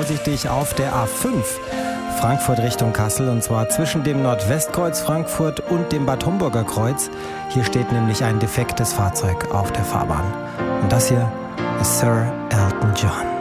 vorsichtig auf der A5 Frankfurt Richtung Kassel, und zwar zwischen dem Nordwestkreuz Frankfurt und dem Bad Homburger Kreuz. Hier steht nämlich ein defektes Fahrzeug auf der Fahrbahn. Und das hier ist Sir Elton John.